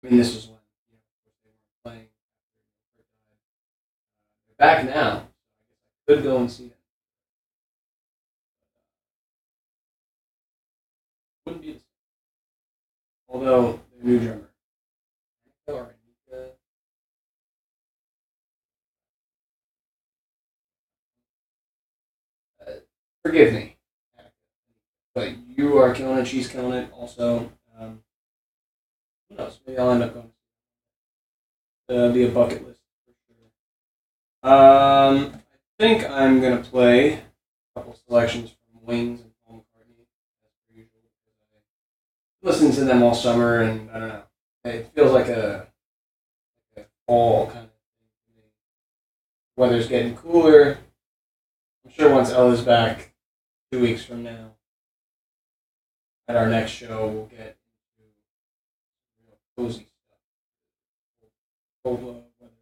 I mean, this was when they weren't playing. They're back now. I could go and see them. Wouldn't be the same. Although their new drummer, uh, forgive me, but you are killing it. She's killing it. Also, who knows? Maybe I'll end up going to be a bucket list for sure. I think I'm gonna play a couple selections from Wings and Paul McCartney as per usual. I listened to them all summer, and I don't know. It feels like a fall kind of thing to me. Weather's getting cooler. I'm sure once Ella's back 2 weeks from now, at our next show, we'll get into cozy stuff. Cold weather.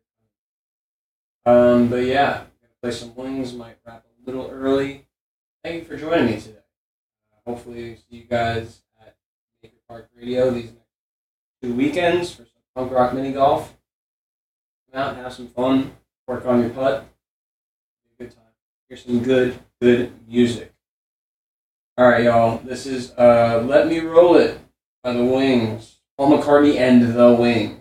But yeah, I'm gonna play some Wings. Might wrap a little early. Thank you for joining me today. Hopefully, see you guys at Maker Park Radio these next 2 weekends for some punk rock mini golf. Come out and have some fun. Work on your putt. Be a good time. Hear some good music. All right, y'all. This is "Let Me Roll It" by the Wings. Paul McCartney and the Wings.